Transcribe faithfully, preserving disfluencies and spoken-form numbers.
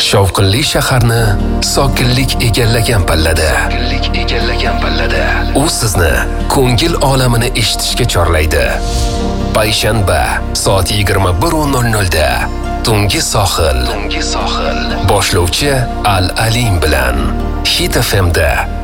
Shovqinli shaharni sokinlik egallagan pallada. Sokinlik egallagan pallada. U sizni ko'ngil olamini eshitishga chorlaydi. Payshanba soat yigirma bir nol nol da Tungi sohil. Tungi sohil. Boshlovchi Al Alim bilan Hit F M da